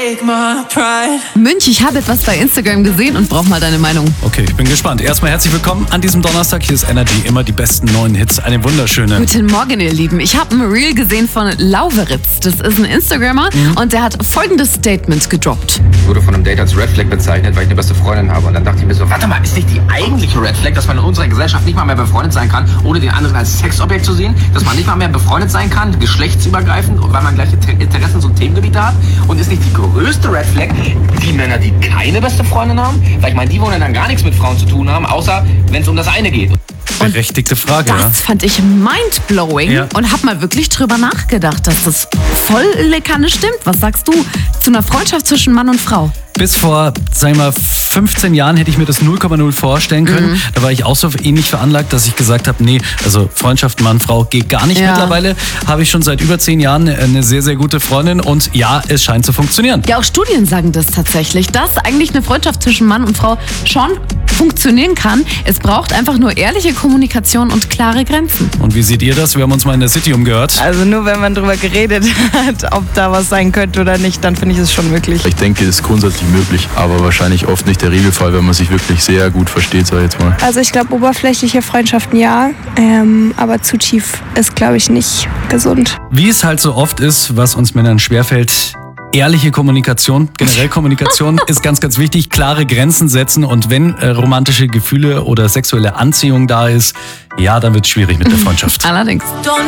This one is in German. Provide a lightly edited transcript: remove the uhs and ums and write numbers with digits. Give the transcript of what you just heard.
take my pride. Münch, ich habe etwas bei Instagram gesehen und brauche mal deine Meinung. Okay, ich bin gespannt. Erstmal herzlich willkommen an diesem Donnerstag. Hier ist Energy, immer die besten neuen Hits. Eine wunderschöne. Guten Morgen, ihr Lieben. Ich habe ein Reel gesehen von Lauveritz. Das ist ein Instagrammer und der hat folgendes Statement gedroppt. Ich wurde von einem Date als Red Flag bezeichnet, weil ich eine beste Freundin habe. Und dann dachte ich mir so, warte mal, ist nicht die eigentliche Red Flag, dass man in unserer Gesellschaft nicht mal mehr befreundet sein kann, ohne den anderen als Sexobjekt zu sehen? Dass man nicht mal mehr befreundet sein kann, geschlechtsübergreifend, weil man gleiche Interessen und Themengebiete hat? Und ist nicht die größte Red Flag die Männer, die keine beste Freundin haben? Weil ich meine, die wollen dann gar nichts mit Frauen zu tun haben, außer wenn es um das eine geht. Berechtigte Frage, ja. Das fand ich mindblowing und hab mal wirklich drüber nachgedacht, dass das voll Kanne stimmt. Was sagst du zu einer Freundschaft zwischen Mann und Frau? Bis vor, sagen wir mal, 15 Jahren hätte ich mir das 0,0 vorstellen können. Da war ich auch so ähnlich veranlagt, dass ich gesagt habe, nee, also Freundschaft Mann-Frau geht gar nicht. Ja. Mittlerweile habe ich schon seit über 10 Jahren eine sehr, sehr gute Freundin und ja, es scheint zu funktionieren. Ja, auch Studien sagen das tatsächlich, dass eigentlich eine Freundschaft zwischen Mann und Frau schon funktionieren kann. Es braucht einfach nur ehrliche Kommunikation und klare Grenzen. Und wie seht ihr das? Wir haben uns mal in der City umgehört. Also nur wenn man drüber geredet hat, ob da was sein könnte oder nicht, dann finde ich es schon möglich. Ich denke, es ist grundsätzlich möglich, aber wahrscheinlich oft nicht der Regelfall, wenn man sich wirklich sehr gut versteht, sag ich jetzt mal. Also ich glaube, oberflächliche Freundschaften ja, aber zu tief ist, glaube ich, nicht gesund. Wie es halt so oft ist, was uns Männern schwerfällt, ehrliche Kommunikation, generell Kommunikation ist ganz, ganz wichtig. Klare Grenzen setzen und wenn romantische Gefühle oder sexuelle Anziehung da ist, ja, dann wird es schwierig mit der Freundschaft. Allerdings. Don't